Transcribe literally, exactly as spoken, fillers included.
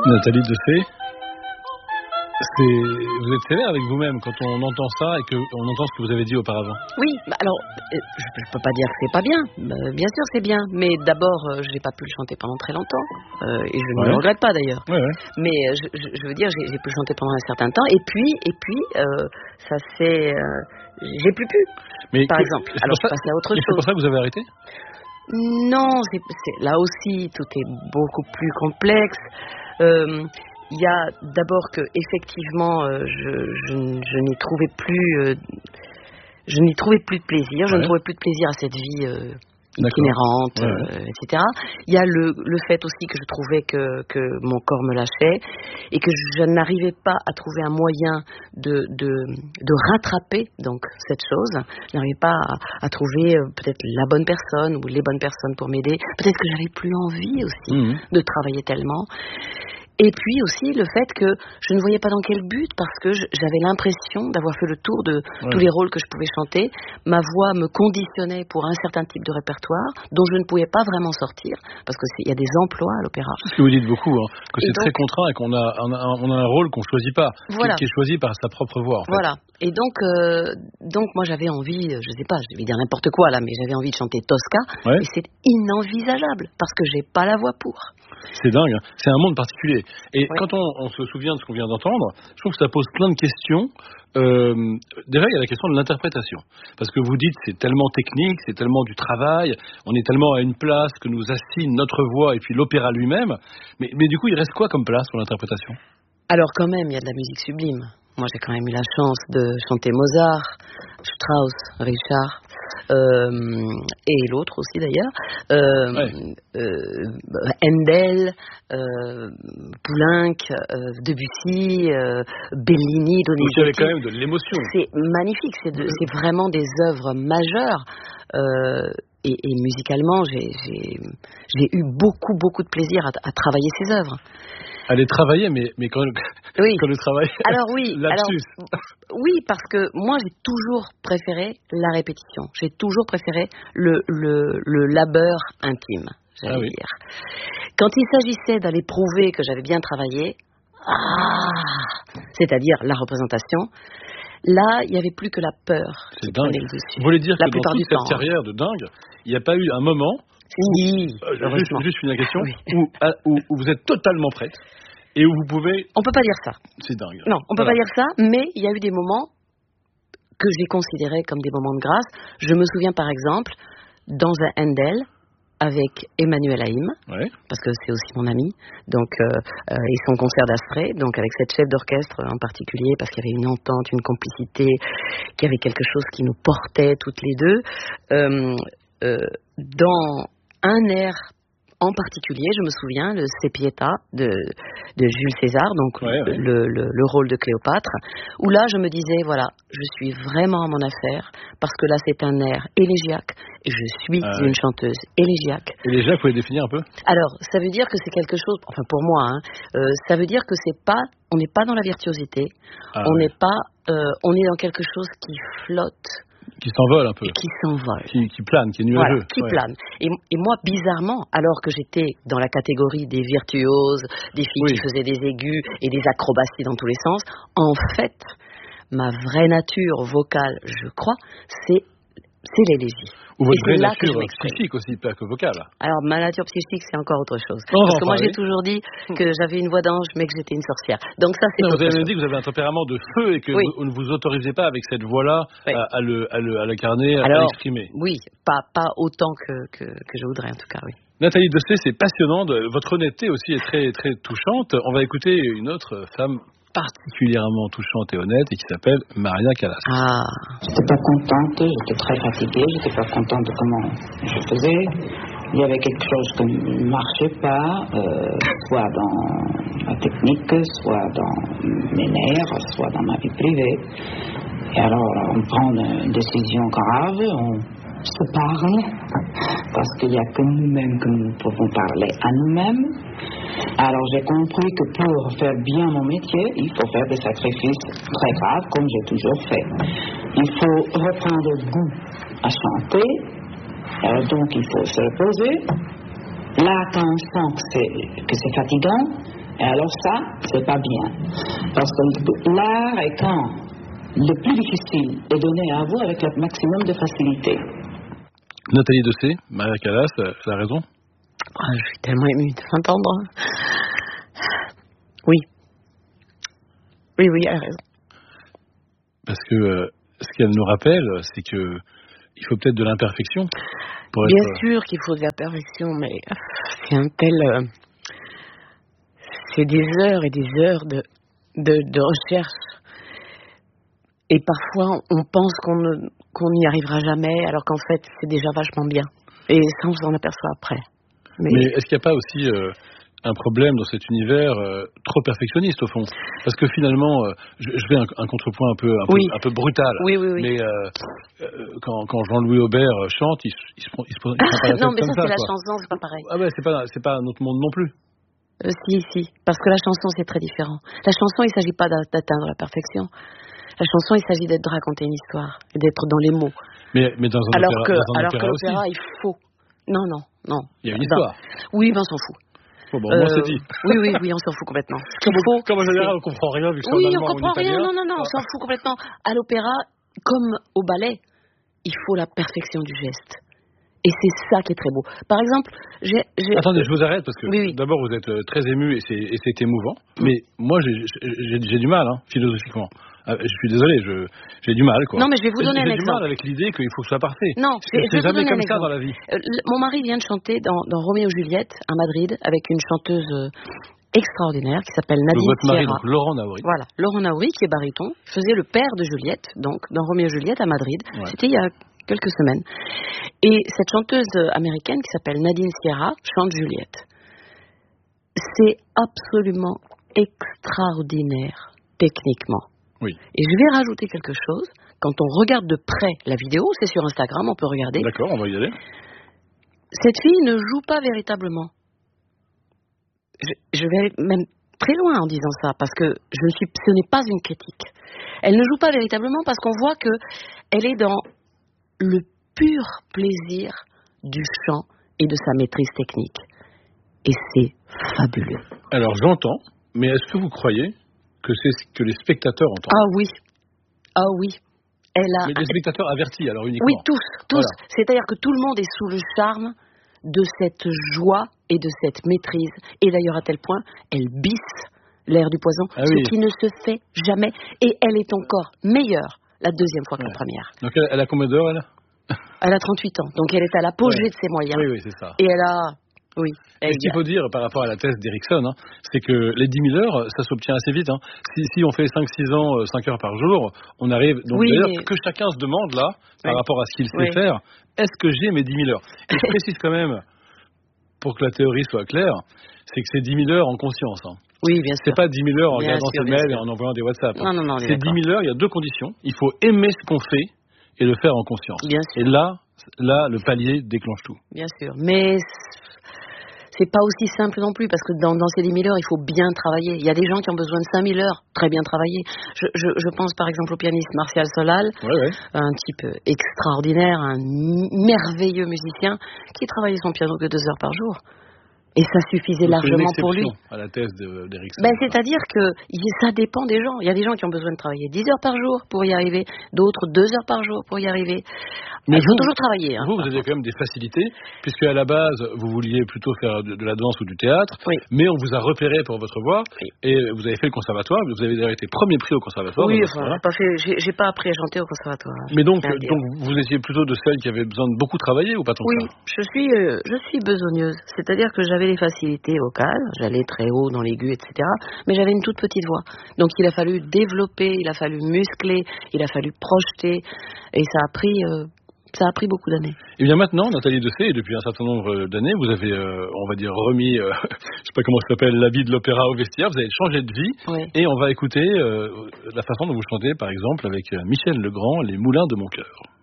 Nathalie Dessay, c'est... vous êtes sévère avec vous-même quand on entend ça et qu'on entend ce que vous avez dit auparavant. Oui, bah alors, euh, je ne peux pas dire que c'est pas bien. Euh, bien sûr, c'est bien. Mais d'abord, euh, je n'ai pas pu le chanter pendant très longtemps. Euh, et je ne ouais. le regrette pas d'ailleurs. Ouais, ouais. Mais euh, je, je, je veux dire, j'ai, j'ai pu le chanter pendant un certain temps. Et puis, et puis euh, ça s'est... Euh, j'ai plus pu, mais par que, exemple. Alors, je passais à autre chose. C'est pour ça que vous avez arrêté ? Non, c'est, c'est, là aussi, tout est beaucoup plus complexe. Euh, Il y a d'abord que effectivement, euh, je, je, je n'y trouvais plus, euh, je n'y trouvais plus de plaisir. Je ouais. ne trouvais plus de plaisir à cette vie euh, itinérante, ouais, ouais. Euh, et cetera. Il y a le, le fait aussi que je trouvais que, que mon corps me lâchait et que je n'arrivais pas à trouver un moyen de, de, de rattraper donc cette chose. Je n'arrivais pas à, à trouver euh, peut-être la bonne personne ou les bonnes personnes pour m'aider. Peut-être que j'avais plus envie aussi mmh. de travailler tellement. Et puis aussi le fait que je ne voyais pas dans quel but, parce que j'avais l'impression d'avoir fait le tour de ouais. tous les rôles que je pouvais chanter. Ma voix me conditionnait pour un certain type de répertoire dont je ne pouvais pas vraiment sortir, parce qu'il y a des emplois à l'opéra. C'est ce que vous dites beaucoup, hein, que et c'est donc, très contraint et qu'on a, on a, on a un rôle qu'on ne choisit pas, voilà. qui, qui est choisi par sa propre voix. En fait. Voilà. Et donc, euh, donc moi j'avais envie, je ne sais pas, je vais dire n'importe quoi là, mais j'avais envie de chanter Tosca, ouais. et c'est inenvisageable, parce que j'ai pas la voix pour. C'est dingue, hein. C'est un monde particulier. Et ouais. quand on, on se souvient de ce qu'on vient d'entendre, je trouve que ça pose plein de questions. Euh, déjà, il y a la question de l'interprétation. Parce que vous dites, c'est tellement technique, c'est tellement du travail, on est tellement à une place que nous assigne notre voix et puis l'opéra lui-même. Mais, mais du coup, il reste quoi comme place pour l'interprétation ? Alors quand même, il y a de la musique sublime. Moi, j'ai quand même eu la chance de chanter Mozart, Strauss, Richard... Euh, et l'autre aussi d'ailleurs, euh, ouais. euh, Handel, euh, Poulenc, euh, Debussy, euh, Bellini, Donizetti. Donc il y avait quand même de l'émotion. C'est magnifique, c'est, de, c'est vraiment des œuvres majeures. Euh, et, et musicalement, j'ai, j'ai, j'ai eu beaucoup, beaucoup de plaisir à, à travailler ces œuvres. À les travailler, mais, mais quand, oui. quand le travail... Alors oui, lapsus. Alors, oui, parce que moi, j'ai toujours préféré la répétition. J'ai toujours préféré le, le, le labeur intime, j'allais ah oui. dire. Quand il s'agissait d'aller prouver que j'avais bien travaillé, ah, c'est-à-dire la représentation, là, il n'y avait plus que la peur C'est qui dingue. prenait le dessus. Vous voulez dire la que dans toute cette temps, carrière de dingue, il n'y a pas eu un moment... Oui, euh, juste, juste une question, oui. où, où, où vous êtes totalement prête et où vous pouvez... On peut pas dire ça. C'est dingue. Non, on voilà. peut pas dire ça, mais il y a eu des moments que j'ai considérés comme des moments de grâce. Je me souviens par exemple, dans un Handel, avec Emmanuel Haïm, ouais. parce que c'est aussi mon ami, donc, euh, euh, et son concert d'Astrée, donc avec cette chef d'orchestre en particulier, parce qu'il y avait une entente, une complicité, qu'il y avait quelque chose qui nous portait toutes les deux. Euh, euh, dans un air en particulier, je me souviens, le Sepieta de, de Jules César, donc ouais, ouais. Le, le, le rôle de Cléopâtre, où là je me disais, voilà, je suis vraiment à mon affaire, parce que là c'est un air élégiaque, et je suis ah, une ouais. chanteuse élégiaque. Élégiaque, vous pouvez définir un peu ? Alors, ça veut dire que c'est quelque chose, enfin pour moi, hein, euh, ça veut dire que c'est pas, on n'est pas dans la virtuosité, ah, on n'est ouais. pas, euh, on est dans quelque chose qui flotte. Qui s'envole un peu. Qui s'envole. Qui, qui plane, qui est nuageux. Voilà, qui ouais. plane. Et, et moi, bizarrement, alors que j'étais dans la catégorie des virtuoses, des filles oui. qui faisaient des aigus et des acrobaties dans tous les sens, en fait, ma vraie nature vocale, je crois, c'est, c'est l'élégie. Ou votre vraie nature psychique aussi, pas que vocale. Alors, ma nature psychique, c'est encore autre chose. Oh, Parce que moi, j'ai toujours dit que j'avais une voix d'ange, mais que j'étais une sorcière. Donc ça, c'est non, autre vous avez chose. dit que vous avez un tempérament de feu et que oui. vous ne vous autorisez pas, avec cette voix-là, oui. à, à, le, à, le, à l'incarner, à l'exprimer. Oui, pas, pas autant que, que, que je voudrais, en tout cas, oui. Nathalie Dessay, c'est passionnant. Votre honnêteté aussi est très, très touchante. On va écouter une autre femme particulièrement touchante et honnête et qui s'appelle Maria Callas. Ah. J'étais pas contente, j'étais très fatiguée, j'étais pas contente de comment je faisais. Il y avait quelque chose qui ne marchait pas, euh, soit dans la technique, soit dans mes nerfs, soit dans ma vie privée. Et alors, on prend une décision grave, on se parle, parce qu'il n'y a que nous-mêmes que nous pouvons parler à nous-mêmes. Alors j'ai compris que pour faire bien mon métier, il faut faire des sacrifices très graves, comme j'ai toujours fait. Il faut reprendre goût à chanter, euh, donc il faut se reposer. Là, quand on sent que c'est, que c'est fatigant, Et alors ça, c'est pas bien. Parce que l'art est quand le plus difficile est donné à vous avec le maximum de facilité. Nathalie Dessay, Maria Callas, elle a raison. Oh, je suis tellement émue de s'entendre. Oui. Oui, oui, elle a raison. Parce que euh, ce qu'elle nous rappelle, c'est que il faut peut-être de l'imperfection pour Bien être... sûr qu'il faut de la perfection, mais c'est un tel... Euh, c'est des heures et des heures de, de, de recherche. Et parfois, on pense qu'on ne, qu'on n'y arrivera jamais, alors qu'en fait, c'est déjà vachement bien. Et ça, on s'en aperçoit après. Mais, mais est-ce qu'il n'y a pas aussi euh, un problème dans cet univers euh, trop perfectionniste, au fond? Parce que finalement, euh, je, je fais un, un contrepoint un peu, un, oui. peu, un peu brutal. Oui, oui, oui. Mais euh, euh, quand, quand Jean-Louis Aubert chante, il, il, se, il se prend pas la tête non, mais comme ça, c'est ça, la quoi. chanson, c'est pas pareil. Ah ouais, c'est pas, c'est pas un autre monde non plus. Euh, si, si. Parce que la chanson, c'est très différent. La chanson, il ne s'agit pas d'atteindre la perfection. La chanson, il s'agit d'être de raconter une histoire et d'être dans les mots. Mais, mais dans un alors opéra, que, dans un alors opéra que l'opéra, aussi. il faut. Non, non, non. Il y a une histoire. Non. Oui, ben on s'en fout. Bon, bon, euh, on s'est dit. Oui, oui, oui, on s'en fout complètement. Comme, faut, comme en général, on comprend rien vu que c'est oui, en allemand on comprend ou en rien. italien. Non, non, non, on s'en fout complètement. À l'opéra, comme au ballet, il faut la perfection du geste. Et c'est ça qui est très beau. Par exemple, j'ai... j'ai... Attendez, je vous arrête parce que oui, oui. d'abord vous êtes très ému et c'est, et c'est émouvant. Mm. Mais moi j'ai, j'ai, j'ai du mal, hein, philosophiquement. Je suis désolé, je, j'ai du mal, quoi. Non, mais je vais vous donner j'ai, un j'ai exemple. J'ai du mal avec l'idée qu'il faut que ce soit parfait. Non, je, je c'est jamais comme ça dans la vie. Euh, mon mari vient de chanter dans, dans Roméo et Juliette à Madrid avec une chanteuse euh, extraordinaire qui s'appelle Nadine donc, votre mari, Sierra. donc Laurent Naouri. Voilà, Laurent Naouri qui est baryton, faisait le père de Juliette, donc dans Roméo et Juliette à Madrid. Ouais. C'était il y a quelques semaines. Et cette chanteuse américaine qui s'appelle Nadine Sierra chante Juliette. C'est absolument extraordinaire techniquement. Oui. Et je vais rajouter quelque chose. Quand on regarde de près la vidéo, c'est sur Instagram, on peut regarder. D'accord, on va y aller. Cette fille ne joue pas véritablement. Je, je vais même très loin en disant ça, parce que je ne suis, ce n'est pas une critique. Elle ne joue pas véritablement parce qu'on voit que elle est dans le pur plaisir du chant et de sa maîtrise technique. Et c'est fabuleux. Alors j'entends, mais est-ce que vous croyez que c'est ce que les spectateurs entendent? Ah oui, ah oui. Elle a... Mais les spectateurs avertis, alors uniquement. Oui, tous, tous. Voilà. C'est-à-dire que tout le monde est sous le charme de cette joie et de cette maîtrise. Et d'ailleurs, à tel point, elle bisse l'air du poison, ah, ce oui. qui ne se fait jamais. Et elle est encore meilleure la deuxième fois que ouais. la première. Donc elle, elle a combien d'heures, elle? Elle a trente-huit ans, donc elle est à l'apogée ouais. de ses moyens. Oui, oui, c'est ça. Et elle a... Oui. Et ce qu'il faut dire par rapport à la thèse d'Erickson, hein, c'est que les dix mille heures, ça s'obtient assez vite. Hein. Si, si on fait cinq six ans, cinq heures par jour, on arrive... Donc oui, d'ailleurs, mais... que chacun se demande là, par oui. rapport à ce qu'il sait oui. faire, est-ce que j'ai mes dix mille heures? Et je précise quand même, pour que la théorie soit claire, c'est que c'est dix mille heures en conscience. Hein. Oui, bien sûr. C'est pas dix mille heures en bien regardant sûr, ses mails et en envoyant des WhatsApp. Non, non, non, c'est dix mille heures, il y a deux conditions. Il faut aimer ce qu'on fait et le faire en conscience. Bien sûr. Et là, là, le palier déclenche tout. Bien sûr. Mais... c'est pas aussi simple non plus, parce que dans, dans ces dix mille heures, il faut bien travailler. Il y a des gens qui ont besoin de cinq mille heures, très bien travaillées. Je, je, je pense par exemple au pianiste Martial Solal, ouais, ouais. un type extraordinaire, un merveilleux musicien, qui travaillait son piano que deux heures par jour. Et ça suffisait donc largement pour lui. À la thèse d'Erickson. Ben, c'est-à-dire que ça dépend des gens. Il y a des gens qui ont besoin de travailler dix heures par jour pour y arriver, d'autres deux heures par jour pour y arriver. Mais il faut vous, toujours travailler. Hein, vous, vous avez quand même des facilités, puisque à la base, vous vouliez plutôt faire de, de la danse ou du théâtre, oui. mais on vous a repéré pour votre voix, oui. et vous avez fait le conservatoire, vous avez d'ailleurs été premier prix au conservatoire. Oui, enfin, j'ai, pas fait, j'ai, j'ai pas appris à chanter au conservatoire. Mais donc, donc, vous étiez plutôt de celles qui avaient besoin de beaucoup travailler, ou pas tant oui, que ça? je suis, euh, je suis besogneuse, c'est-à-dire que j'avais les facilités vocales, j'allais très haut dans l'aigu, et cetera, mais j'avais une toute petite voix. Donc il a fallu développer, il a fallu muscler, il a fallu projeter, et ça a pris... Euh, Ça a pris beaucoup d'années. Et bien maintenant, Nathalie Dessay, depuis un certain nombre d'années, vous avez, euh, on va dire, remis, euh, je sais pas comment ça s'appelle, la vie de l'opéra au vestiaire, vous avez changé de vie, oui. et on va écouter euh, la façon dont vous chantez, par exemple, avec Michel Legrand, Les Moulins de mon cœur.